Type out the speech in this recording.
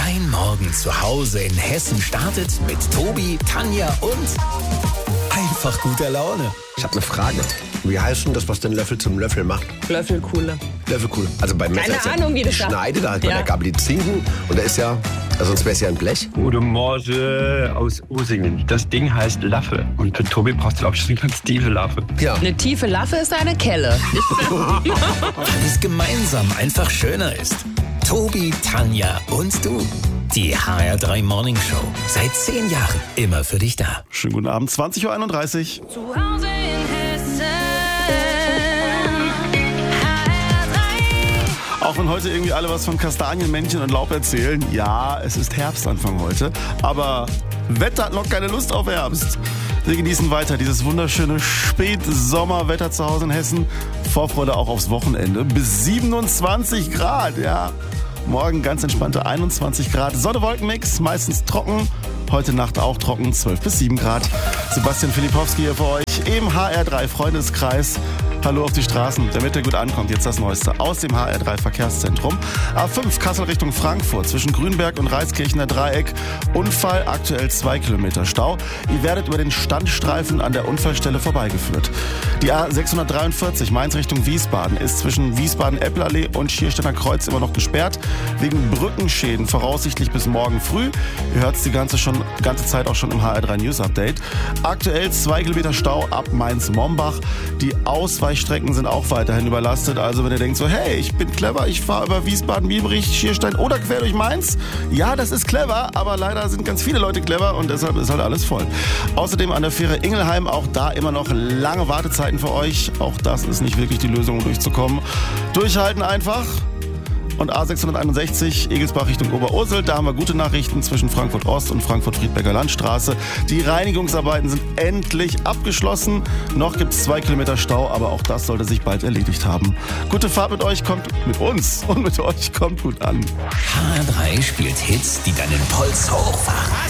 Dein Morgen zu Hause in Hessen startet mit Tobi, Tanja und einfach guter Laune. Ich habe eine Frage. Wie heißt denn das, was den Löffel zum Löffel macht? Löffelkuhle. Löffelkuhle. Also beim Messer ist Ahnung, wie das schneidet, da halt bei der Gabel die Zinken und da ist ja, sonst wäre es ja ein Blech. Gute Morgen aus Usingen. Das Ding heißt Laffe. Und für Tobi brauchst du, glaube ich, eine ganz tiefe Laffe. Ja. Eine tiefe Laffe ist eine Kelle. Weil es gemeinsam einfach schöner ist. Tobi, Tanja und du. Die HR3 Morning Show. Seit 10 Jahren immer für dich da. Schönen guten Abend, 20.31 Uhr. Zu Hause in Hessen. Auch wenn heute irgendwie alle was von Kastanienmännchen und Laub erzählen, ja, es ist Herbstanfang heute, aber Wetter hat noch keine Lust auf Herbst. Wir genießen weiter dieses wunderschöne Spätsommerwetter zu Hause in Hessen. Vorfreude auch aufs Wochenende. Bis 27 Grad, ja. Morgen ganz entspannte 21 Grad. Sonne-Wolken-Mix, meistens trocken. Heute Nacht auch trocken, 12 bis 7 Grad. Sebastian Filipowski hier für euch im HR3 Freundeskreis. Hallo auf die Straßen, damit ihr gut ankommt. Jetzt das Neueste aus dem HR3 Verkehrszentrum. A5 Kassel Richtung Frankfurt zwischen Grünberg und Reiskirchener Dreieck. Unfall, aktuell 2 Kilometer Stau. Ihr werdet über den Standstreifen an der Unfallstelle vorbeigeführt. Die A643 Mainz Richtung Wiesbaden ist zwischen Wiesbaden-Eppelallee und Schiersteiner Kreuz immer noch gesperrt. Wegen Brückenschäden voraussichtlich bis morgen früh. Ihr hört es die ganze Zeit auch schon im HR3 News Update. Aktuell 2 Kilometer Stau ab Mainz-Mombach. Die Ausweichstrecken sind auch weiterhin überlastet. Also wenn ihr denkt so, hey, ich bin clever, ich fahre über Wiesbaden, Biebrich, Schierstein oder quer durch Mainz. Ja, das ist clever, aber leider sind ganz viele Leute clever und deshalb ist halt alles voll. Außerdem an der Fähre Ingelheim, auch da immer noch lange Wartezeiten für euch. Auch das ist nicht wirklich die Lösung, um durchzukommen. Durchhalten einfach. Und A661 Egelsbach Richtung Oberursel, da haben wir gute Nachrichten zwischen Frankfurt Ost und Frankfurt-Friedberger Landstraße. Die Reinigungsarbeiten sind endlich abgeschlossen. Noch gibt es 2 Kilometer Stau, aber auch das sollte sich bald erledigt haben. Gute Fahrt mit euch, kommt mit uns und mit euch kommt gut an. HR3 spielt Hits, die deinen Puls hochfahren.